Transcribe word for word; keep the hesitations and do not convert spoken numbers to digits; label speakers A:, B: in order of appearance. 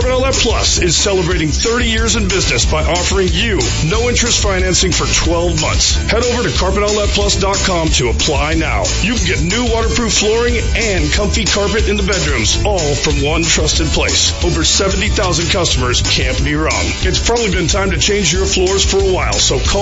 A: Carpet Outlet Plus is celebrating thirty years in business by offering you no interest financing for twelve months. Head over to carpet outlet plus dot com to apply now. You can get new waterproof flooring and comfy carpet in the bedrooms, all from one trusted place. Over seventy thousand customers can't be wrong. It's probably been time to change your floors for a while, so call